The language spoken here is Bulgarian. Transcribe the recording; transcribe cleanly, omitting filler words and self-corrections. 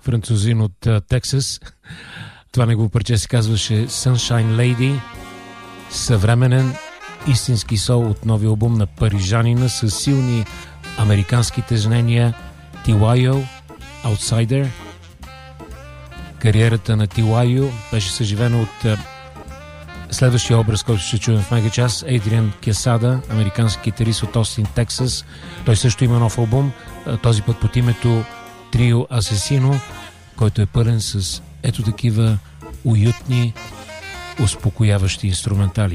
французин от Тексас. Това негово парче се казваше Sunshine Lady, съвременен истински сол от новия албум на парижанина с силни американски тежнения Тилайо, Outsider. Кариерата на Тилайо беше съживена от следващия образ, който ще чуем в Мегачас, Адриан Кесада, американски китарист от Остин, Тексас. Той също има нов албум, този път под името Трио Асесино, който е пълен с ето такива уютни, успокояващи инструментали.